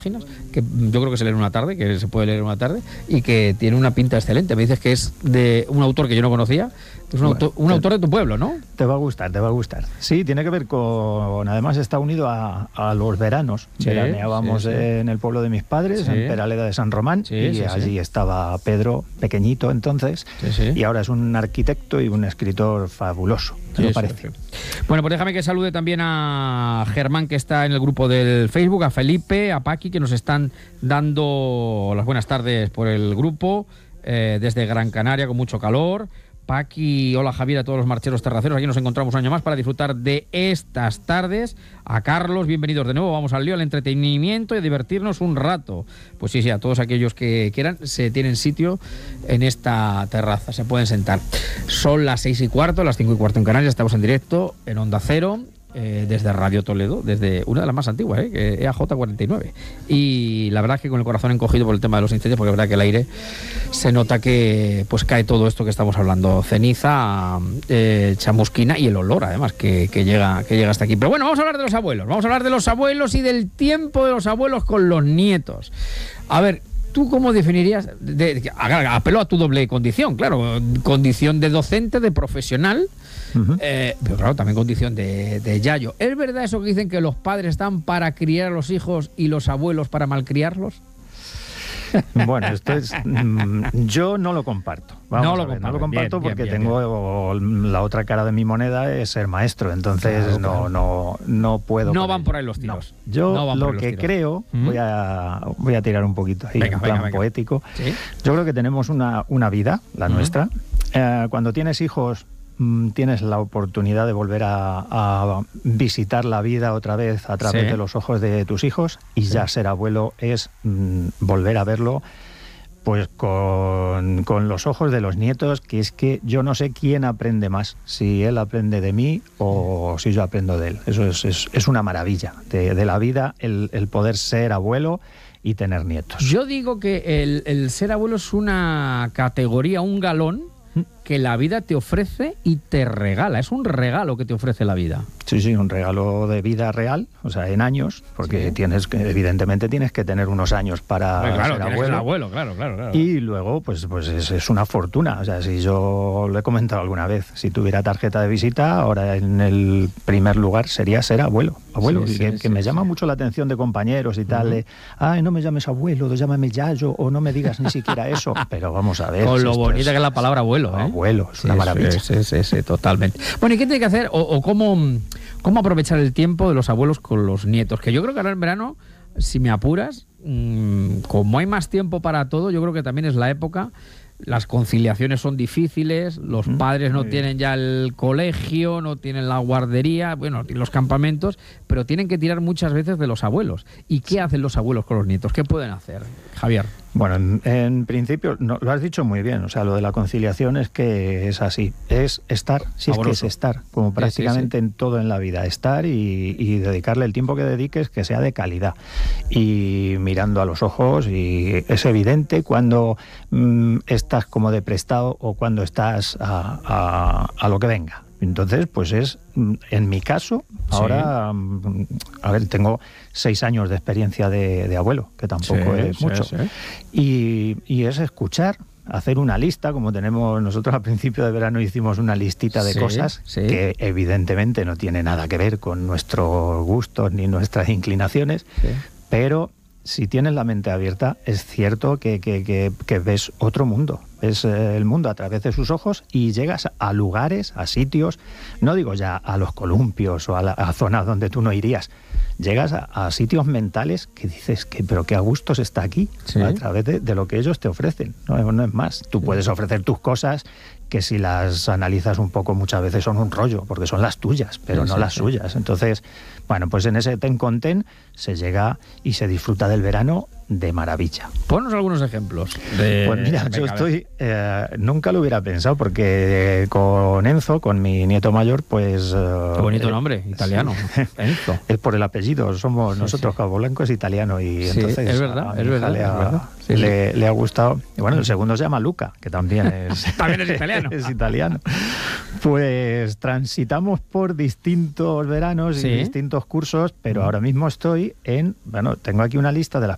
que yo creo que se lee en una tarde, que se puede leer en una tarde, y que tiene una pinta excelente. Me dices que es de un autor que yo no conocía. Es un autor de tu pueblo, ¿no? Te va a gustar, te va a gustar. Sí, tiene que ver con... Además está unido a los veranos. Veraneábamos en el pueblo de mis padres, en Peraleda de San Román, y allí estaba Pedro, pequeñito entonces, y ahora es un arquitecto y un escritor fabuloso, ¿qué me parece? Bueno, pues déjame que salude también a Germán, que está en el grupo del Facebook, a Felipe, a Paqui, que nos están dando las buenas tardes por el grupo, desde Gran Canaria, con mucho calor. Paqui, hola Javier, a todos los marcheros terraceros, aquí nos encontramos un año más para disfrutar de estas tardes. A Carlos, bienvenidos de nuevo, vamos al lío, al entretenimiento y a divertirnos un rato. Pues sí, a todos aquellos que quieran, se tienen sitio en esta terraza, se pueden sentar. Son las 6:15, las 5:15 en Canarias, estamos en directo en Onda Cero. Desde Radio Toledo, desde una de las más antiguas, EAJ 49. Y la verdad es que con el corazón encogido por el tema de los incendios, porque es verdad que el aire se nota que pues cae todo esto que estamos hablando, ceniza, chamusquina y el olor además que llega hasta aquí. Pero bueno, vamos a hablar de los abuelos, y del tiempo de los abuelos con los nietos. A ver, ¿tú cómo definirías? Apelo a tu doble condición, claro, condición de docente, de profesional. Pero claro, también condición de yayo. ¿Es verdad eso que dicen que los padres están para criar a los hijos y los abuelos para malcriarlos? Bueno, esto es... yo no lo comparto. No lo comparto porque tengo la otra cara de mi moneda es ser maestro, entonces no puedo. No van por ahí los tiros. No. Yo lo que creo, voy a tirar un poquito ahí, en plan poético. ¿Sí? Yo creo que tenemos una vida, la nuestra. Cuando tienes hijos, tienes la oportunidad de volver a visitar la vida otra vez a través de los ojos de tus hijos, y ya ser abuelo es volver a verlo pues con los ojos de los nietos, que es que yo no sé quién aprende más, si él aprende de mí o si yo aprendo de él. Eso es una maravilla de la vida, el poder ser abuelo y tener nietos. Yo digo que el ser abuelo es una categoría, un galón que la vida te ofrece y te regala. Es un regalo que te ofrece la vida. Sí, un regalo de vida real, o sea, en años, porque evidentemente tienes que tener unos años para ser abuelo. Claro. Y luego, pues es una fortuna. O sea, si yo lo he comentado alguna vez, si tuviera tarjeta de visita, ahora en el primer lugar sería ser abuelo. Que me llama mucho la atención de compañeros y tal, no me llames abuelo, llámame yayo, o no me digas ni siquiera eso. Pero vamos a ver. Con lo bonita que es la palabra abuelo, ¿eh? Abuelo, es una maravilla. Sí, totalmente. Bueno, ¿y qué tiene que hacer o cómo aprovechar el tiempo de los abuelos con los nietos? Que yo creo que ahora en verano, si me apuras, como hay más tiempo para todo, yo creo que también es la época. Las conciliaciones son difíciles, los padres no tienen ya el colegio, no tienen la guardería, bueno, los campamentos, pero tienen que tirar muchas veces de los abuelos. ¿Y qué hacen los abuelos con los nietos? ¿Qué pueden hacer, Javier? Bueno, en principio, lo has dicho muy bien, o sea, lo de la conciliación es que es así, es estar, si es que es estar, como prácticamente en todo en la vida, estar y dedicarle el tiempo que dediques, que sea de calidad, y mirando a los ojos, y es evidente cuando estás como de prestado o cuando estás a lo que venga. Entonces, pues es, en mi caso, ahora, a ver, tengo 6 años de experiencia de abuelo, que tampoco es mucho. Y es escuchar, hacer una lista, como tenemos nosotros al principio de verano, hicimos una listita de cosas que evidentemente no tiene nada que ver con nuestros gustos ni nuestras inclinaciones, pero si tienes la mente abierta, es cierto que ves otro mundo. Ves el mundo a través de sus ojos y llegas a lugares, a sitios, no digo ya a los columpios o a zonas donde tú no irías, llegas a sitios mentales que dices, pero qué a gustos está aquí, a través de lo que ellos te ofrecen. No es más. Tú puedes ofrecer tus cosas, que si las analizas un poco muchas veces son un rollo, porque son las tuyas, pero no las suyas. Entonces, bueno, pues en ese ten con ten se llega y se disfruta del verano de maravilla. Ponnos algunos ejemplos. Pues mira, yo estoy... nunca lo hubiera pensado, porque con Enzo, con mi nieto mayor, pues... Qué bonito nombre, italiano. Enzo. Es por el apellido, somos nosotros, Cabo Blanco es italiano, y entonces es verdad, es verdad. Le ha gustado. Y bueno, el segundo se llama Luca, que también es... también es italiano. Es italiano. Pues transitamos por distintos veranos y distintos cursos, pero ahora mismo estoy tengo aquí una lista de las